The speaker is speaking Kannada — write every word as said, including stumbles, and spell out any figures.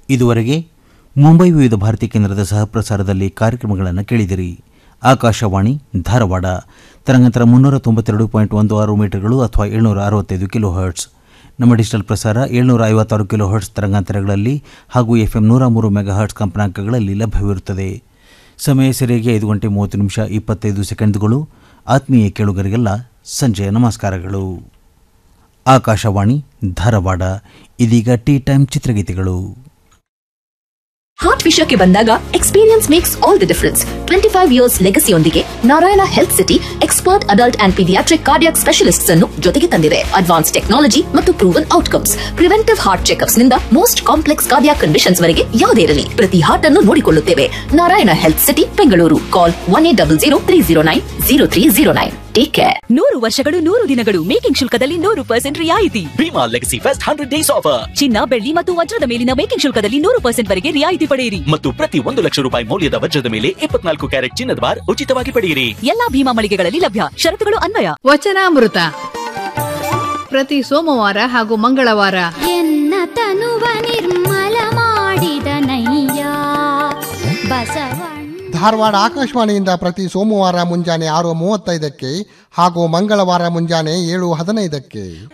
ಇದುವರೆಗೆ ಮುಂಬೈ ವಿವಿಧ ಭಾರತಿ ಕೇಂದ್ರದ ಸಹಪ್ರಸಾರದಲ್ಲಿ ಕಾರ್ಯಕ್ರಮಗಳನ್ನು ಕೇಳಿದಿರಿ. ಆಕಾಶವಾಣಿ ಧಾರವಾಡ ತರಂಗಾಂತರ ಮುನ್ನೂರ ತೊಂಬತ್ತೆರಡು ಪಾಯಿಂಟ್ ಒಂದು ಆರು ಮೀಟರ್ಗಳು ಅಥವಾ ಏಳ್ನೂರ ಅರವತ್ತೈದು ಕಿಲೋ ಹರ್ಟ್ಸ್. ನಮ್ಮ ಡಿಜಿಟಲ್ ಪ್ರಸಾರ ಏಳ್ನೂರ ಐವತ್ತಾರು ಕಿಲೋ ಹರ್ಟ್ಸ್ ತರಂಗಾಂತರಗಳಲ್ಲಿ ಹಾಗೂ ಎಫ್ ಎಂ ನೂರ ಮೂರು ಮೆಗಾ ಹರ್ಟ್ಸ್ ಕಂಪನಾಂಕಗಳಲ್ಲಿ ಲಭ್ಯವಿರುತ್ತದೆ. ಸಮಯ ಸರಿಯಾಗಿ ಐದು ಗಂಟೆ ಮೂವತ್ತು ನಿಮಿಷ ಇಪ್ಪತ್ತೈದು ಸೆಕೆಂಡ್ಗಳು. ಆತ್ಮೀಯ ಕೇಳುಗರಿಗೆಲ್ಲ ಸಂಜೆಯ ನಮಸ್ಕಾರಗಳು. ಆಕಾಶವಾಣಿ ಧಾರವಾಡ. ಇದೀಗ ಟೀ ಟೈಮ್ ಚಿತ್ರಗೀತೆಗಳು. ಹಾರ್ಟ್ ವಿಷಯಕ್ಕೆ ಬಂದಾಗ experience makes all the difference. Twenty five years ಲೆಗಸಿಯೊಂದಿಗೆ Narayana health city expert adult and paediatric cardiac specialists ಅನ್ನು ಜೊತೆಗೆ ತಂದಿದೆ. ಅಡ್ವಾನ್ಸ್ ಟೆಕ್ನಾಲಜಿ ಮತ್ತು proven outcomes. Preventive heart checkups ನಿಂದ ಮೋಸ್ಟ್ ಕಾಂಪ್ಲೆಕ್ಸ್ ಕಾರ್ಡಿಯಾಕ್ ಕಂಡೀಷನ್ಸ್ ವರೆಗೆ ಯಾವುದೇ ಇರಲಿ, ಪ್ರತಿ ಹಾರ್ಟ್ ಅನ್ನು ನೋಡಿಕೊಳ್ಳುತ್ತೇವೆ. Narayana health city Bengaluru. ಕಾಲ್ one eight double zero three zero nine zero three zero nine. Take care. ನೂರು ವರ್ಷಗಳು ನೂರು ದಿನಗಳು ಮೇಕಿಂಗ್ ಶುಲ್ಕದಲ್ಲಿ ನೂರು ಪರ್ಸೆಂಟ್ ರಿಯಾಯಿತಿ. Bima legacy fest hundred days offer. ಚಿನ್ನ, ಬೆಳ್ಳಿ ಮತ್ತು ವಜ್ರದ ಮೇಲಿನ ಮೇಕಿಂಗ್ ಶುಲ್ಕದಲ್ಲಿ ನೂರು ಪರ್ಸೆಂಟ್ ವರೆಗೆ ರಿಯಾಯಿತಿ ಪಡೆಯಿರಿ ಮತ್ತು ಪ್ರತಿ ಒಂದು ಲಕ್ಷ ರೂಪಾಯಿ ಮೌಲ್ಯದ ವಜ್ರದ ಮೇಲೆ ಇಪ್ಪತ್ನಾಲ್ಕು ಕ್ಯಾರೆಟ್ ಚಿನ್ನದ ಬಾರ್ ಉಚಿತವಾಗಿ ಪಡೆಯಿರಿ. ಎಲ್ಲಾ ಭೀಮಾ ಮಳಿಗೆಗಳಲ್ಲಿ ಲಭ್ಯ. ಷರತ್ತುಗಳು ಅನ್ವಯ. ವಚನಾಮೃತ ಪ್ರತಿ ಸೋಮವಾರ ಹಾಗೂ ಮಂಗಳವಾರ. ಎನ್ನ ತನುವ ನಿರ್ಮಲ ಮಾಡಿದ ನಯ್ಯ ಬಸವಣ್ಣ. ಧಾರವಾಡ ಆಕಾಶವಾಣಿಯಿಂದ ಪ್ರತಿ ಸೋಮವಾರ ಮುಂಜಾನೆ ಆರು ಮೂವತ್ತೈದಕ್ಕೆ ಹಾಗೂ ಮಂಗಳವಾರ ಮುಂಜಾನೆ ಏಳು ಹದಿನೈದಕ್ಕೆ.